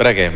Preguem.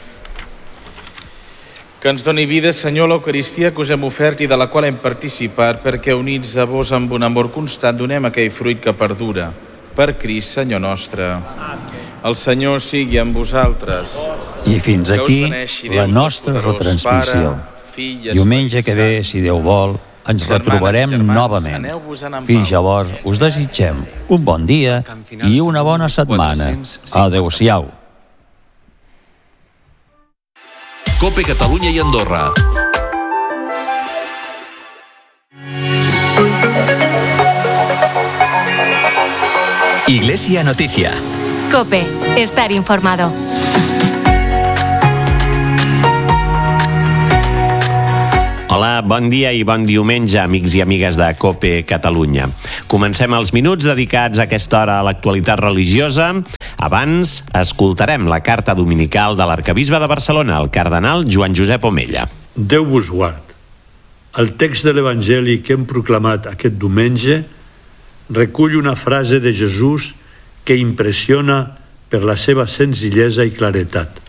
Que ens doni vida, Senyor, l'Eucaristia que us hem ofert i de la qual hem participat, perquè units a vos amb un amor constant donem aquell fruit que perdura. Per Crist, Senyor nostre. El Senyor sigui amb vosaltres. I fins aquí la nostra retransmissió. Diumenge que ve, si Déu vol, ens retrobarem novament. Fins llavors, us desitgem un bon dia i una bona setmana. Adéu-siau. COPE Catalunya i Andorra. Iglesia Noticia. COPE. Estar informado. Hola, bon dia i bon diumenge, amics i amigues de COPE Catalunya. Comencem els minuts dedicats a aquesta hora a l'actualitat religiosa. Abans, escoltarem la carta dominical de l'arcabisbe de Barcelona, el cardenal Joan Josep Omella. Déu vos guard. El text de l'Evangeli que hem proclamat aquest diumenge recull una frase de Jesús que impressiona per la seva senzillesa i claretat.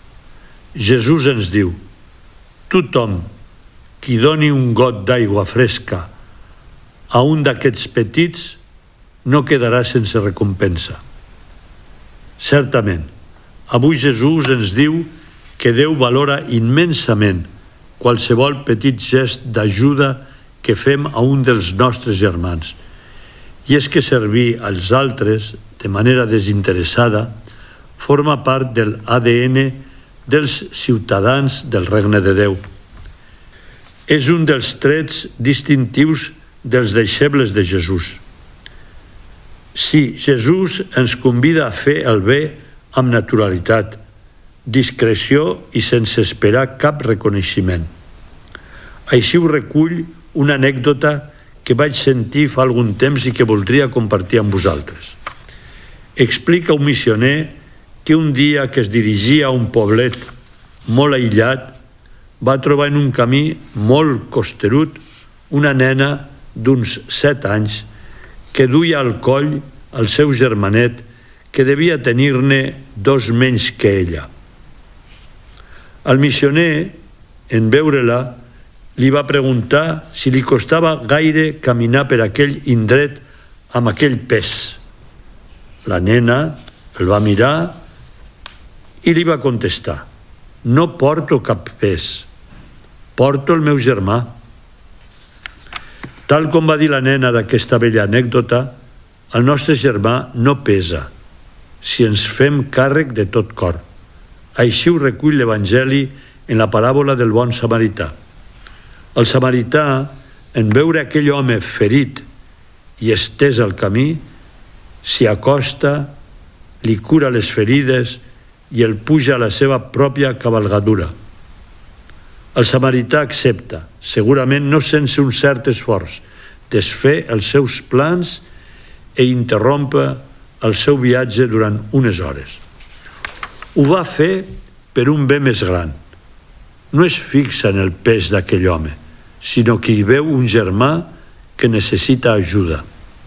Jesús ens diu: tothom qui doni un got d'aigua fresca a un d'aquests petits no quedarà sense recompensa. Certament, avui Jesús ens diu que Déu valora immensament qualsevol petit gest d'ajuda que fem a un dels nostres germans. I és que servir als altres de manera desinteressada forma part del ADN dels ciutadans del Regne de Déu. És un dels trets distintius dels deixebles de Jesús. Sí, Jesús ens convida a fer el bé amb naturalitat, discreció i sense esperar cap reconeixement. Així ho recull una anècdota que vaig sentir fa algun temps i que voldria compartir amb vosaltres. Explica un missioner que un dia que es dirigia a un poblet molt aïllat va trobar en un camí molt costerut una nena d'uns 7 anys que duia al coll el seu germanet que devia tenir-ne 2 menys que ella. El missioner, en veure-la, li va preguntar si li costava gaire caminar per aquell indret amb aquell pes. La nena el va mirar i li va contestar: no porto cap pes, porto el meu germà. Tal com va dir la nena d'aquesta bella anècdota, el nostre germà no pesa si ens fem càrrec de tot cor. Així ho recull l'Evangeli en la paràbola del bon samarità. El samarità, en veure aquell home ferit i estès al camí, s'hi acosta, li cura les ferides i el puja a la seva pròpia cavalgadura. El samarità accepta, segurament no sense un cert esforç, desfer els seus plans i interrompre el seu viatge durant unes hores. Ho va fer per un bé més gran. No es fixa en el pes d'aquell home, sinó que hi veu un germà que necessita ajuda.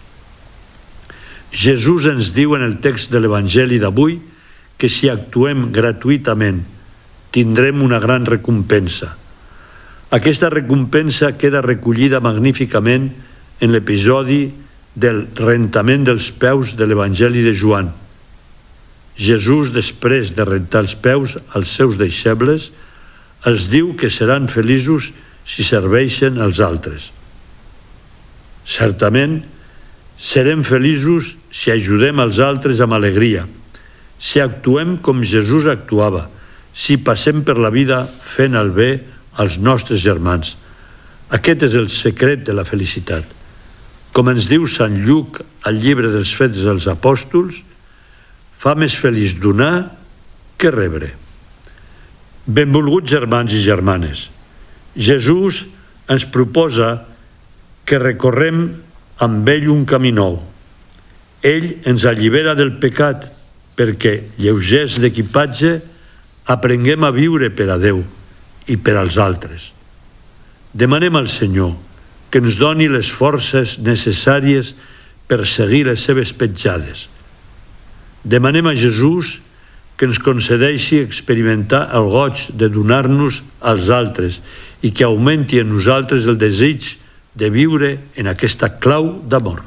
Jesús ens diu en el text de l'Evangeli d'avui que si actuem gratuïtament tindrem una gran recompensa. Aquesta recompensa queda recollida magníficament en l'episodi del rentament dels peus de l'Evangeli de Joan. Jesús, després de rentar els peus als seus deixebles, els diu que seran feliços si serveixen als altres. Certament, serem feliços si ajudem els altres amb alegria, si actuem com Jesús actuava, si passem per la vida fent el bé als nostres germans. Aquest és el secret de la felicitat. Com ens diu Sant Lluc al llibre dels Fets dels Apòstols, fa més feliç donar que rebre. Benvolguts germans i germanes, Jesús ens proposa que recorrem amb ell un camí nou. Ell ens allibera del pecat perquè, lleugers d'equipatge, aprenguem a viure per a Déu i per als altres. Demanem al Senyor que ens doni les forces necessàries per seguir les seves petjades. Demanem a Jesús que ens concedeixi experimentar el goig de donar-nos als altres i que augmenti en nosaltres el desig de viure en aquesta clau d'amor.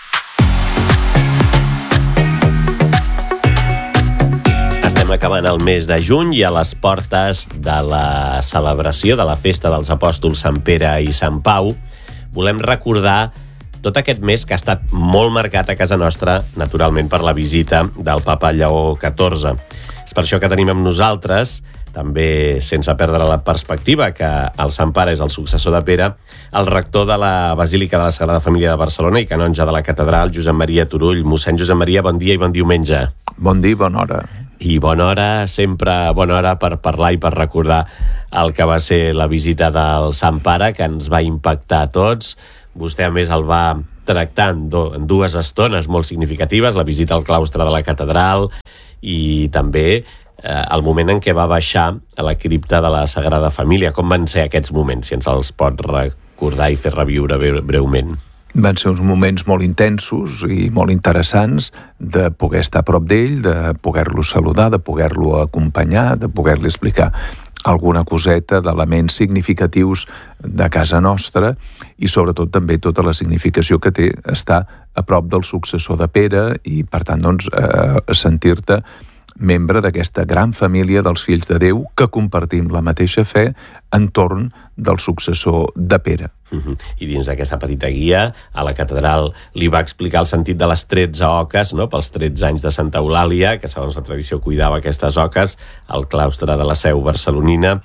Estem acabant el mes de juny i a les portes de la celebració de la festa dels apòstols Sant Pere i Sant Pau volem recordar tot aquest mes que ha estat molt marcat a casa nostra, naturalment per la visita del papa Lleó XIV. És per això que tenim amb nosaltres, també sense perdre la perspectiva que el Sant Pare és el successor de Pere, el rector de la Basílica de la Sagrada Família de Barcelona i canonge de la catedral, Josep Maria Turull. Mossèn Josep Maria, bon dia i bon diumenge. Bon dia i bona hora. I bona hora, sempre bona hora per parlar i per recordar el que va ser la visita del Sant Pare, que ens va impactar a tots. Vostè, a més, el va tractar en dues estones molt significatives, la visita al claustre de la catedral i també el moment en què va baixar a la cripta de la Sagrada Família. Com van ser aquests moments, si ens els pot recordar i fer reviure breument? Van ser uns moments molt intensos i molt interessants de poder estar a prop d'ell, de poder-lo saludar, de poder-lo acompanyar, de poder-li explicar alguna coseta d'elements significatius de casa nostra i sobretot també tota la significació que té estar a prop del successor de Pere i per tant doncs sentir-te membre d'aquesta gran família dels fills de Déu que compartim la mateixa fe entorn del successor de Pere. I dins d'aquesta petita guia, a la catedral li va explicar el sentit de les 13 oques, no? Pels 13 anys de Santa Eulàlia, que segons la tradició cuidava aquestes oques, al claustre de la Seu barcelonina,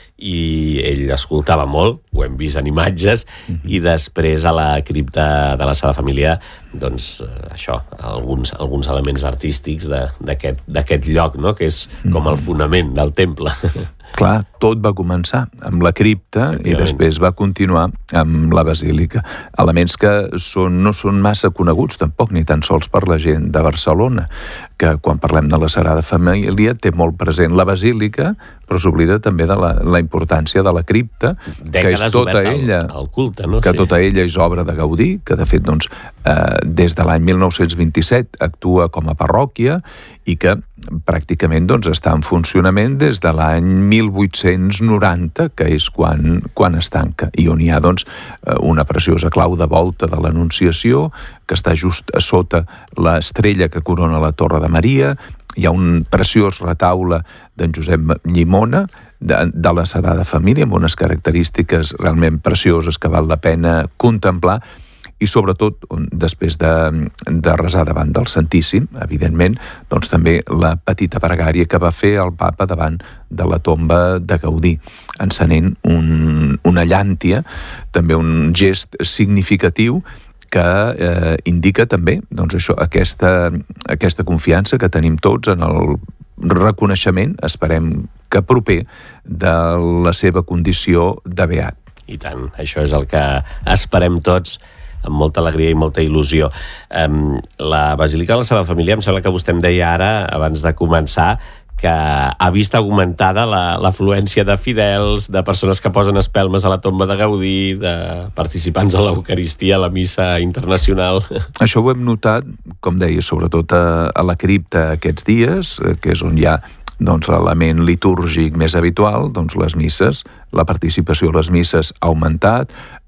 i ell escoltava molt, ho hem vist en imatges, i després a la cripta de la Sagrada Família, doncs això, alguns elements artístics d'aquest lloc, no? Que és com el fonament del temple. Clar, tot va començar amb la cripta i després va continuar amb la basílica. Elements que no són massa coneguts tampoc, ni tan sols per la gent de Barcelona, que quan parlem de la Sagrada Família té molt present la basílica, però s'oblida també de la importància de la cripta, que és tota ella, el culte, no? Que tota ella és obra de Gaudí, que de fet doncs, des de l'any 1927 actua com a parròquia i que pràcticament doncs, està en funcionament des de l'any 1890, que és quan es tanca, i on hi ha doncs, una preciosa clau de volta de l'Anunciació, que està just a sota l'estrella que corona la Torre de Maria. Hi ha un preciós retaule d'en Josep Llimona, de la Sagrada Família, amb unes característiques realment precioses que val la pena contemplar, i sobretot, després de resar davant del Santíssim, evidentment, doncs també la petita pregària que va fer el papa davant de la tomba de Gaudí, encenent una llàntia, també un gest significatiu que indica també doncs això, aquesta confiança que tenim tots en el reconeixement, esperem que proper, de la seva condició de beat. I tant, això és el que esperem tots amb molta alegria i molta il·lusió. La Basílica de la Sagrada Família, em sembla que vostè em deia ara, abans de començar, que ha vist augmentada l'afluència de fidels, de persones que posen espelmes a la tomba de Gaudí, de participants a l'Eucaristia, a la missa internacional. Això ho hem notat, com deia, sobretot a la cripta aquests dies, que és on hi ha doncs, l'element litúrgic més habitual, doncs les misses, la participació a les misses ha augmentat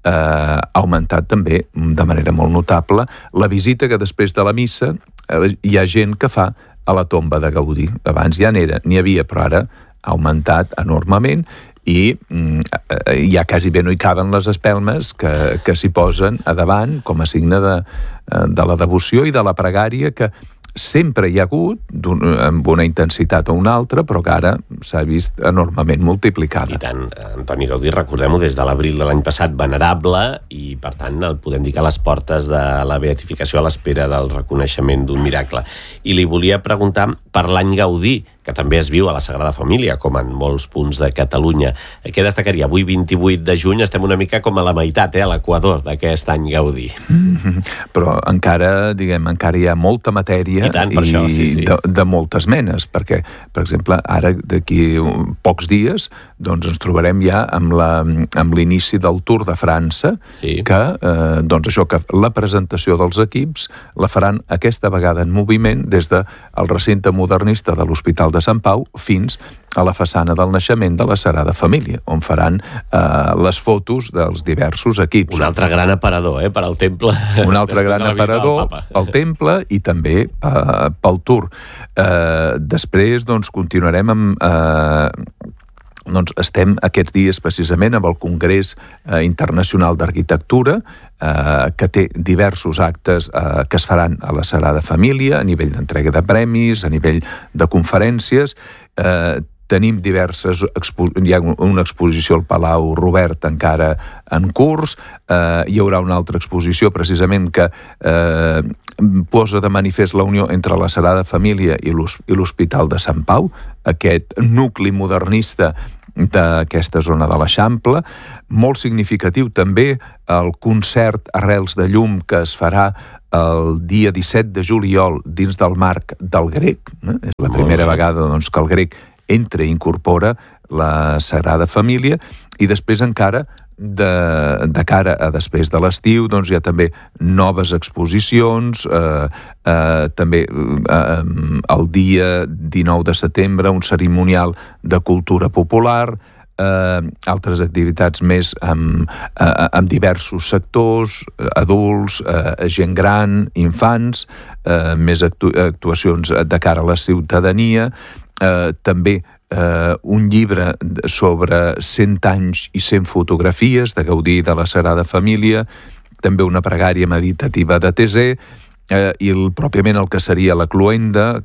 també de manera molt notable la visita que després de la missa hi ha gent que fa a la tomba de Gaudí. Abans ja n'hi havia, però ara ha augmentat enormement i ja quasi bé no hi caben les espelmes que s'hi posen a davant com a signe de la devoció i de la pregària que sempre hi ha hagut, amb una intensitat o una altra, però que ara s'ha vist enormement multiplicada. I tant, Antoni Gaudí, recordem-ho, des de l'abril de l'any passat, venerable, i per tant el podem dir que a les portes de la beatificació a l'espera del reconeixement d'un miracle. I li volia preguntar per l'any Gaudí, que també es viu a la Sagrada Família, com en molts punts de Catalunya. Què destacaria? Avui, 28 de juny, estem una mica com a la meitat, a l'equador d'aquest any Gaudí. Però encara hi ha molta matèria tant, per això, sí. De moltes menes, perquè, per exemple, ara d'aquí pocs dies doncs ens trobarem ja amb l'inici del Tour de França, que doncs això, que la presentació dels equips la faran aquesta vegada en moviment des del recinte modernista de l'Hospital de Sant Pau fins a la façana del naixement de la Sagrada Família, on faran les fotos dels diversos equips. Un altre gran aparador, per al temple. Un altre gran aparador pel temple i també pel Tour. Després, doncs, continuarem amb... estem aquests dies precisament amb el Congrés Internacional d'Arquitectura, que té diversos actes que es faran a la Sagrada Família, a nivell d'entrega de premis, a nivell de conferències. Tenim diverses... Hi ha una exposició al Palau Robert encara en curs. Hi haurà una altra exposició precisament que posa de manifest la unió entre la Sagrada Família i l'Hospital de Sant Pau, aquest nucli modernista d'aquesta zona de l'Eixample. Molt significatiu també el concert Arrels de Llum que es farà el dia 17 de juliol dins del marc del Grec. És la primera vegada doncs, que el Grec entra i incorpora la Sagrada Família, i després encara de cara a després de l'estiu doncs hi ha també noves exposicions, també el dia 19 de setembre un cerimonial de cultura popular, altres activitats més amb diversos sectors, adults, gent gran, infants, més actuacions de cara a la ciutadania, també un llibre sobre 100 anys i 100 fotografies de Gaudí de la Sagrada Família, també una pregària meditativa de Tesè, i pròpiament el que seria la cloenda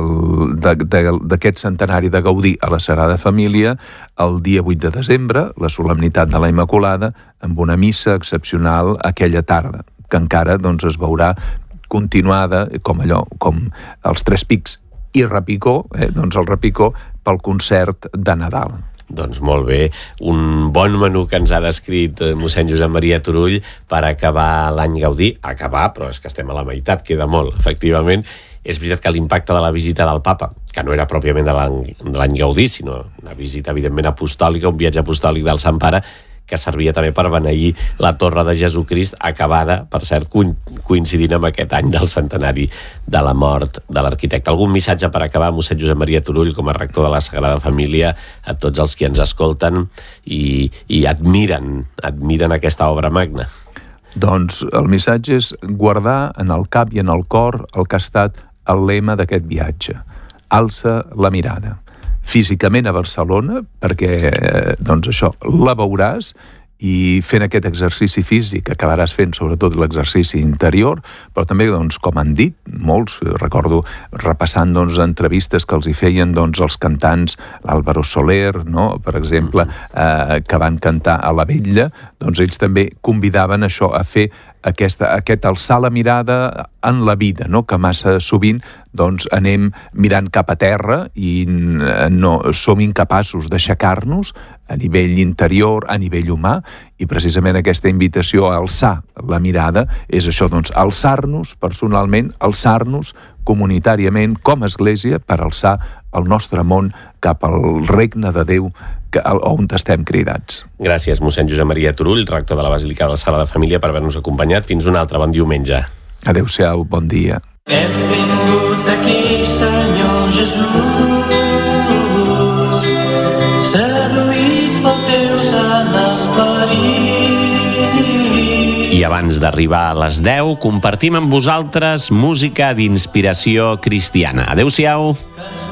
d'aquest centenari de Gaudí a la Sagrada Família el dia 8 de desembre, la solemnitat de la Immaculada, amb una missa excepcional aquella tarda, que encara doncs, es veurà continuada com els Tres Pics i repicó, doncs el repicó pel concert de Nadal. Doncs molt bé, un bon menú que ens ha descrit mossèn Josep Maria Turull per acabar l'any Gaudí. Acabar, però és que estem a la meitat, queda molt, efectivament. És veritat que l'impacte de la visita del papa, que no era pròpiament de l'any Gaudí, sinó una visita evidentment apostòlica, un viatge apostòlic del Sant Pare, que servia també per beneir la Torre de Jesucrist, acabada, per cert, coincidint amb aquest any del centenari de la mort de l'arquitecte. Algun missatge per acabar, mossèn Josep Maria Turull, com a rector de la Sagrada Família, a tots els que ens escolten i admiren aquesta obra magna? Doncs el missatge és guardar en el cap i en el cor el que ha estat el lema d'aquest viatge. Alça la mirada. Físicament a Barcelona, perquè doncs això, la veuràs, i fent aquest exercici físic acabaràs fent sobretot l'exercici interior, però també, doncs, com han dit molts, recordo repassant doncs, entrevistes que els hi feien doncs, els cantants, l'Álvaro Soler, no? Per exemple, que van cantar a la Vetlla, doncs ells també convidaven això a fer aquest alçar la mirada en la vida, no? Que massa sovint doncs, anem mirant cap a terra i no som incapaços d'aixecar-nos a nivell interior, a nivell humà, i precisament aquesta invitació a alçar la mirada és això, doncs, alçar-nos personalment, alçar-nos comunitàriament com a Església per alçar el nostre món cap al regne de Déu on estem cridats. Gràcies, mossèn Josep Maria Turull, rector de la Basílica de la Sagrada Família, per haver-nos acompanyat. Fins un altre bon diumenge. Adéu-siau, bon dia. Hem vingut aquí, Senyor Jesús, seduïts pel teu sant esperit. I abans d'arribar a les 10, compartim amb vosaltres música d'inspiració cristiana. Adéu-siau.